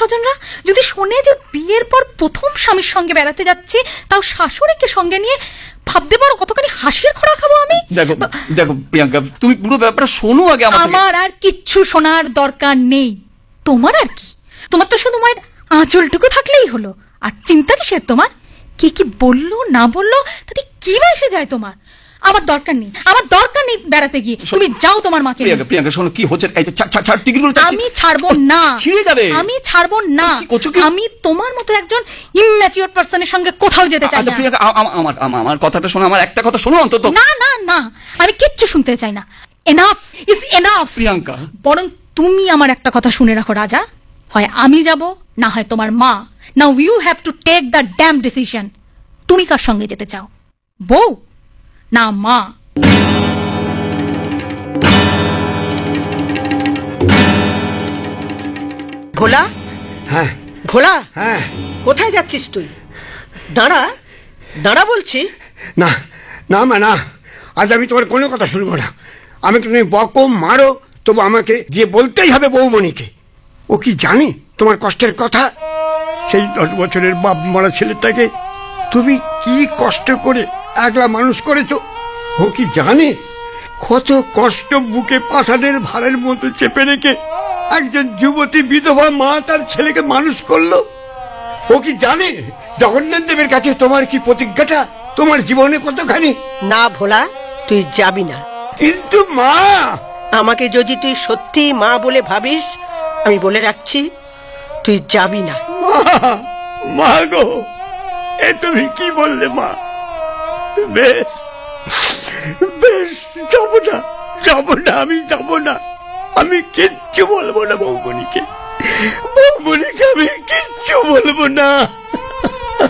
স্বজনরা যদি শোনে যে বিয়ের পর প্রথম স্বামীর সঙ্গে বেড়াতে যাচ্ছি, তাও শাশুড়িকে সঙ্গে নিয়ে, ভাবতে পারো কতখানি হাসির খোড়া খাবো আমি। দেখো দেখো প্রিয়াঙ্কা, তুমি পুরো ব্যাপারটা শোনো আগে। আমার আর কিচ্ছু শোনার দরকার নেই। তোমার আর কি, তোমার তো শুধু মায়ের আঁচলটুকু থাকলেই হলো। আর চিন্তা কিসের তোমার? কে কি বললো না বললো তাতে কি এসে যায় তোমার? আমার দরকার নেই, আমার দরকার নেই বেড়াতে গিয়ে। তুমি যাও তোমার মাকে। প্রিয়াঙ্কা শোনো, কি হচ্ছে? আমি ছাড়বো না, ছিঁড়ে যাবে। আমি ছাড়বো না। আমি তোমার মতো একজন ইম্যাচিওর পারসনের সঙ্গে কোথাও যেতে চাই না। প্রিয়াঙ্কা, আমার কথাটা শোনো, আমার একটা কথা শোনো অন্তত। না না না, আমি কিচ্ছু শুনতে চাই না। Enough is enough. প্রিয়াঙ্কা, বরং তুমি আমার একটা কথা শুনে রাখো রাজা, হয় আমি যাব, না হয় তোমার মা। Now you have to take the dam decision. তুমি কার সঙ্গে যেতে চাও, বউ না মা? ভোলা, হ্যাঁ ভোলা, হ্যাঁ, কোথায় যাচ্ছিস তুই? দাঁড়া দাঁড়া বলছি। না না মা, না, আজ আমি তোমার কোনো কথা শুনবো না। আমাকে তুমি বকো মারো, তবু আমাকে গিয়ে বলতেই হবে বৌমণিকে। ও কি জানি তোমার কষ্টের কথা? সেই 10 বছরের বাপ মারা ছেলেটাকে তুমি কি কষ্ট করে একলা মানুষ করেছো। ও কি জানে কত কষ্ট বুকে পাষাণের ভারের মতো চেপে রেখে একজন যুবতী বিধবা মা তার ছেলেকে মানুষ করলো? ও কি জানে জগন্নাথ দেবের কাছে তোমার কি প্রতিজ্ঞাটা, তোমার জীবনে কতখানি? না ভোলা, তুই যাবি না। কিন্তু মা, আমাকে যদি তুই সত্যি মা বলে ভাবিস, আমি বলে রাখছি, তুই যাবি না। মা গো, এ তুমি কি বললে মা? বেশ বেশ, যাবো না, যাবো না, আমি যাবো না। আমি কিচ্ছু বলবো না বৌমণিকে, বৌমণিকে আমি কিচ্ছু বলবো না।